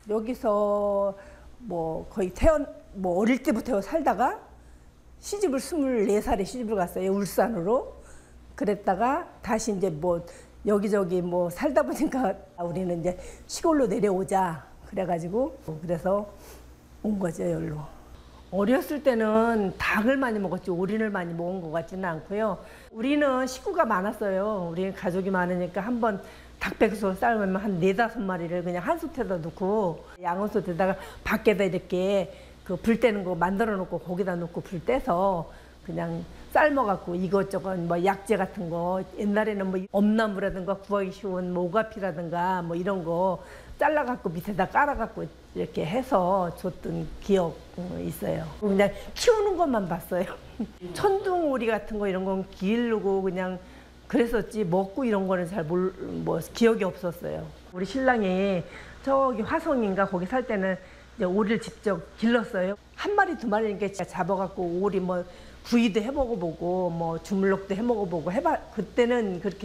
여기서 뭐 거의 뭐 어릴 때부터 살다가 시집을 24살에 시집을 갔어요. 울산으로. 그랬다가 다시 이제 뭐 여기저기 뭐 살다 보니까 우리는 이제 시골로 내려오자. 그래가지고 그래서 온 거죠, 여기로. 어렸을 때는 닭을 많이 먹었지 오리를 많이 먹은 것 같지는 않고요. 우리는 식구가 많았어요. 우리 가족이 많으니까 한번 닭백숙을 삶으면 한 4~5마리를 그냥 한 솥에다 넣고 양은솥에다가 밖에다 이렇게 그 불 떼는 거 만들어 놓고 거기다 넣고 불 떼서 그냥 삶아갖고 이것저것 뭐 약재 같은 거 옛날에는 뭐 엄나무라든가 구하기 쉬운 뭐 오가피라든가 뭐 이런 거 잘라갖고 밑에다 깔아갖고 이렇게 해서 줬던 기억 있어요. 그냥 키우는 것만 봤어요. 천둥오리 같은 거 이런 건 기르고 그냥 그랬었지 먹고 이런 거는 잘 뭐 기억이 없었어요. 우리 신랑이 저기 화성인가 거기 살 때는 이제 오리를 직접 길렀어요. 한 마리 두 마리니까 잡아갖고 오리 뭐 구이도 해 먹어보고 뭐 주물럭도 해 먹어보고 그때는 그렇게